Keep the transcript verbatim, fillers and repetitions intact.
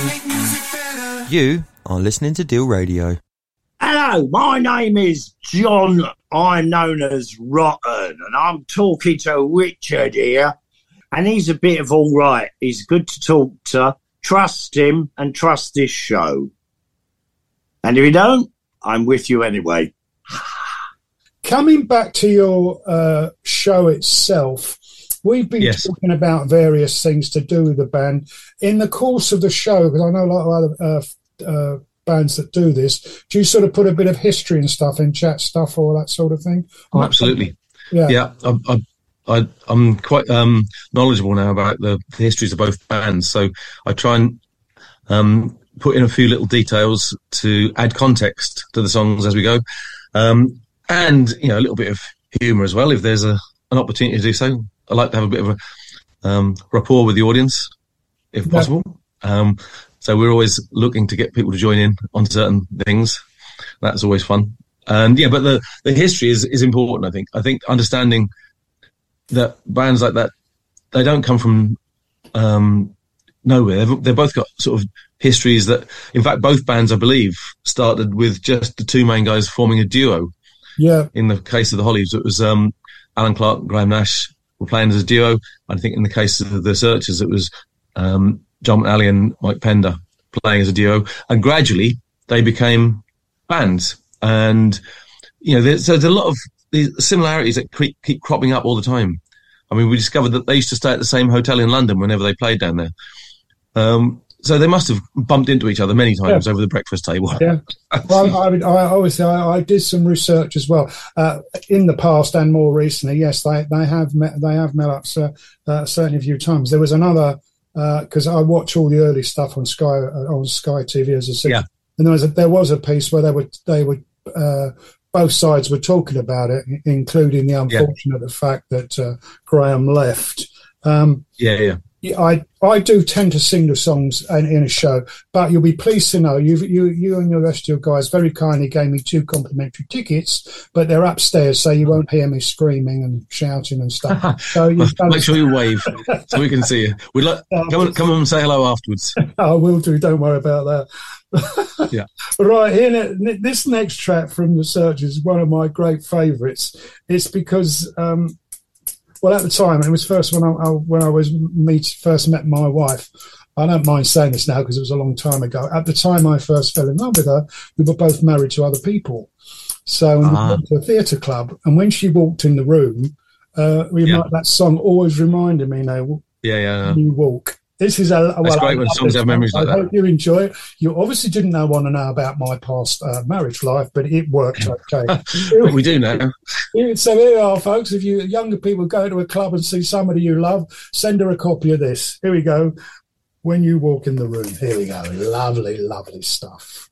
You are listening to Deal Radio. Hello, my name is John. I'm known as Rotten, and I'm talking to Richard here. And he's a bit of all right. He's good to talk to. Trust him and trust this show. And if you don't, I'm with you anyway. Coming back to your uh, show itself, we've been yes. talking about various things to do with the band. In the course of the show, because I know a lot of other uh, uh, bands that do this, do you sort of put a bit of history and stuff in, chat stuff, or that sort of thing? Oh, absolutely. Yeah, yeah. I, I, I, I'm quite um, knowledgeable now about the, the histories of both bands, so I try and um, put in a few little details to add context to the songs as we go, um, and you know, a little bit of humour as well if there's a, an opportunity to do so. I like to have a bit of a um, rapport with the audience, if yeah. possible. Um, so we're always looking to get people to join in on certain things. That's always fun. And yeah, but the, the history is, is important, I think. I think understanding that bands like that, they don't come from um, nowhere. They've, they've both got sort of histories that, in fact, both bands, I believe, started with just the two main guys forming a duo. Yeah. In the case of the Hollies, it was um, Alan Clark and Graham Nash were playing as a duo. I think in the case of the Searchers, it was um, John McNally and Mike Pender playing as a duo. And gradually, they became bands. And, you know, there's, there's a lot of these similarities that keep, keep cropping up all the time. I mean, we discovered that they used to stay at the same hotel in London whenever they played down there. Um, so they must have bumped into each other many times yeah. over the breakfast table. Yeah. Well, I, I, I obviously I, I did some research as well uh, in the past and more recently. Yes, they they have met they have met up uh, uh, certainly a few times. There was another because uh, I watch all the early stuff on Sky uh, on Sky T V as I said, yeah. and there was a, there was a piece where they were they were uh, both sides were talking about it, including the unfortunate yeah. fact that uh, Graham left. Um, yeah, yeah. I I do tend to sing the songs in, in a show, but you'll be pleased to know you you you and the rest of your guys very kindly gave me two complimentary tickets, but they're upstairs, so you won't hear me screaming and shouting and stuff. So you make sure you wave so we can see you. We'd like come on, come on and say hello afterwards. I will do. Don't worry about that. Yeah. Right here, this next track from The Searchers is one of my great favourites. It's because. Um, Well, at the time, it was first when I, I when I was meet first met my wife. I don't mind saying this now because it was a long time ago. At the time I first fell in love with her, we were both married to other people. So uh-huh. we went to a theatre club, and when she walked in the room, uh, we yeah. that song always reminded me now. Yeah, yeah. You walk. This is a well, That's great when songs have memories like I that. hope you enjoy it. You obviously didn't know, want to know about my past uh, marriage life, but it worked okay. We do now. So here you are, folks. If you younger people go to a club and see somebody you love, send her a copy of this. Here we go. When You Walk in the Room. Here we go. Lovely, lovely stuff.